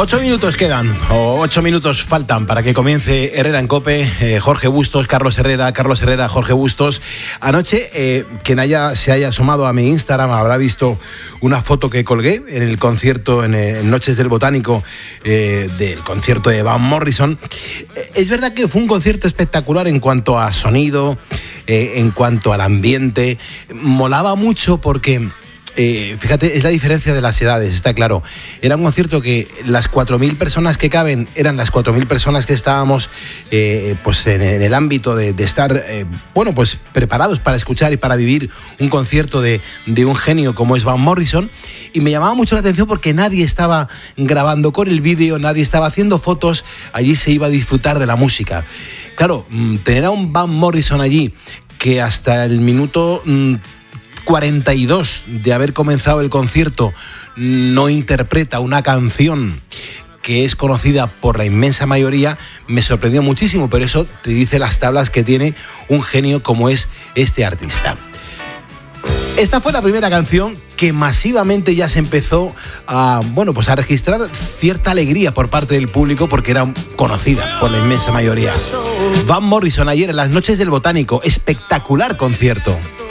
8 minutos quedan, o 8 minutos faltan para que comience Herrera en COPE. Jorge Bustos, Carlos Herrera, Jorge Bustos. Anoche, quien se haya asomado a mi Instagram habrá visto una foto que colgué en el concierto, en Noches del Botánico, del concierto de Van Morrison. Es verdad que fue un concierto espectacular en cuanto a sonido, en cuanto al ambiente. Molaba mucho porque... fíjate, es la diferencia de las edades, está claro. Era un concierto que las 4.000 personas que caben eran las 4.000 personas que estábamos pues en el ámbito de estar pues preparados para escuchar y para vivir un concierto de un genio como es Van Morrison. Y me llamaba mucho la atención porque nadie estaba grabando con el vídeo, nadie estaba haciendo fotos. Allí se iba a disfrutar de la música. Claro, tener a un Van Morrison allí que hasta el minuto 42 de haber comenzado el concierto no interpreta una canción que es conocida por la inmensa mayoría, me sorprendió muchísimo, pero eso te dice las tablas que tiene un genio como es este artista. Esta fue la primera canción que masivamente ya se empezó a registrar cierta alegría por parte del público porque era conocida por la inmensa mayoría. Van Morrison ayer en las Noches del Botánico, espectacular concierto.